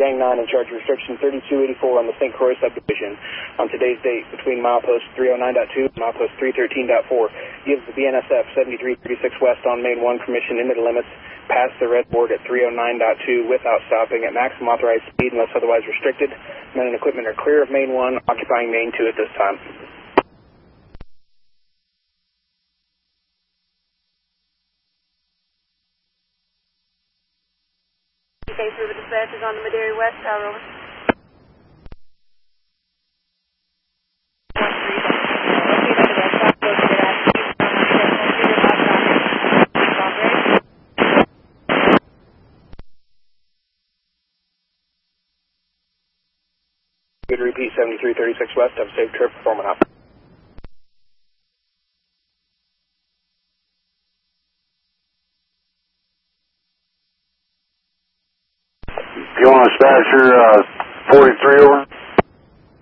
Gang 9 in charge of restriction 3284 on the St. Croix subdivision on today's date between milepost 309.2 and milepost 313.4. Gives the BNSF 7336 West on Main 1 permission into the limits past the red board at 309.2 without stopping at maximum authorized speed unless otherwise restricted. Men and equipment are clear of Main 1, occupying Main 2 at this time. Case River Dispatch is on the Madera West Tower, over. Good repeat, 7336 West, have a safe trip, performing up.